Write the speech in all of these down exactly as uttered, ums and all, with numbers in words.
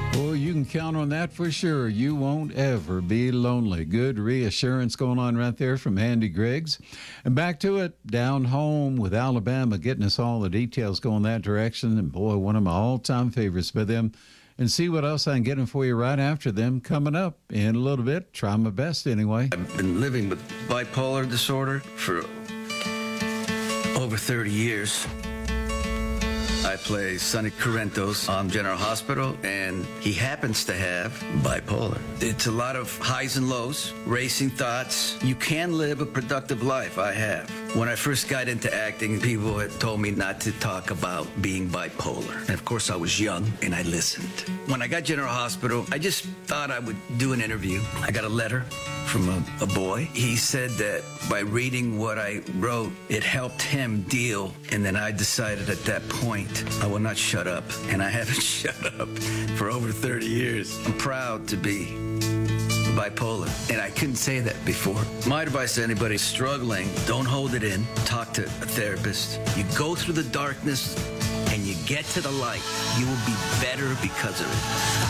Well, you can count on that for sure. You won't ever be lonely. Good reassurance going on right there from Andy Griggs. And back to it, down home with Alabama, getting us all the details going that direction. And boy, one of my all-time favorites by them. And see what else I can get them for you right after them coming up in a little bit. Try my best anyway. I've been living with bipolar disorder for over thirty years. I play Sonny Corinthos on General Hospital, and he happens to have bipolar. It's a lot of highs and lows, racing thoughts. You can live a productive life. I have. When I first got into acting, people had told me not to talk about being bipolar. And of course, I was young, and I listened. When I got General Hospital, I just thought I would do an interview. I got a letter from a, a boy. He said that by reading what I wrote, it helped him deal. And then I decided at that point, I will not shut up. And I haven't shut up for over thirty years. I'm proud to be bipolar, and I couldn't say that before. My advice to anybody struggling, don't hold it in. Talk to a therapist. You go through the darkness, and you get to the light. You will be better because of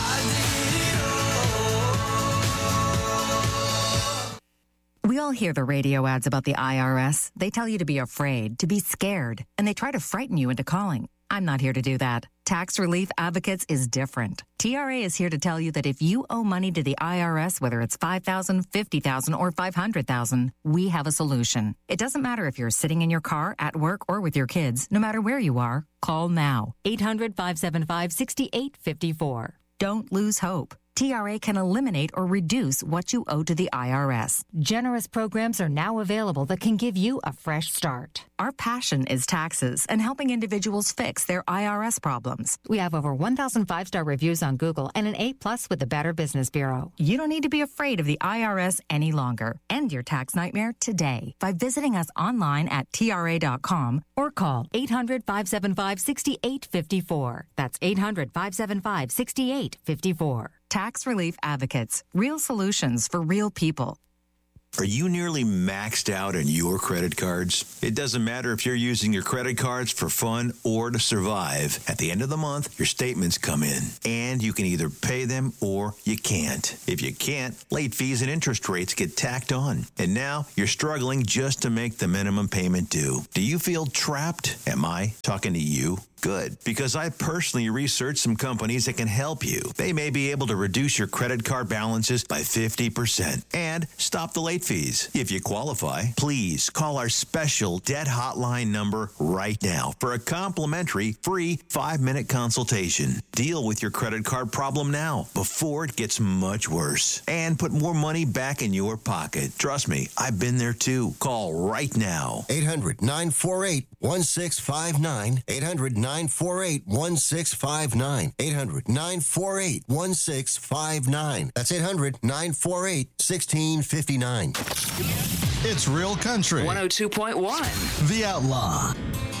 it. We all hear the radio ads about the I R S. They tell you to be afraid, to be scared, and they try to frighten you into calling. I'm not here to do that. Tax Relief Advocates is different. T R A is here to tell you that if you owe money to the I R S, whether it's five thousand dollars, fifty thousand dollars, or five hundred thousand dollars, we have a solution. It doesn't matter if you're sitting in your car, at work, or with your kids. No matter where you are, call now. eight hundred, five seven five, six eight five four. Don't lose hope. T R A can eliminate or reduce what you owe to the I R S. Generous programs are now available that can give you a fresh start. Our passion is taxes and helping individuals fix their I R S problems. We have over one thousand five-star reviews on Google and an A plus with the Better Business Bureau. You don't need to be afraid of the I R S any longer. End your tax nightmare today by visiting us online at T R A dot com or call eight hundred, five seven five, six eight five four. That's eight hundred, five seven five, six eight five four. Tax Relief Advocates. Real solutions for real people. Are you nearly maxed out on your credit cards? It doesn't matter if you're using your credit cards for fun or to survive. At the end of the month, your statements come in, and you can either pay them or you can't. If you can't, late fees and interest rates get tacked on. And now you're struggling just to make the minimum payment due. Do you feel trapped? Am I talking to you? Good, because I personally researched some companies that can help you. They may be able to reduce your credit card balances by fifty percent and stop the late fees. If you qualify, please call our special debt hotline number right now for a complimentary free five-minute consultation. Deal with your credit card problem now before it gets much worse and put more money back in your pocket. Trust me, I've been there too. Call right now. eight hundred, nine four eight, one six five nine. eight hundred, nine four eight, one six five nine. eight hundred, nine four eight, one six five nine. That's eight hundred, nine four eight, one six five nine. It's Real Country. one oh two point one. The Outlaw.